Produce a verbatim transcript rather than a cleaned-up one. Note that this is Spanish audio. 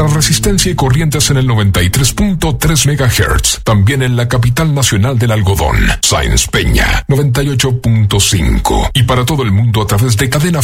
Nuestra resistencia y corrientes en el noventa y tres punto tres megahertz. También en la capital nacional del algodón, Sáenz Peña, noventa y ocho punto cinco. Y para todo el mundo a través de cadena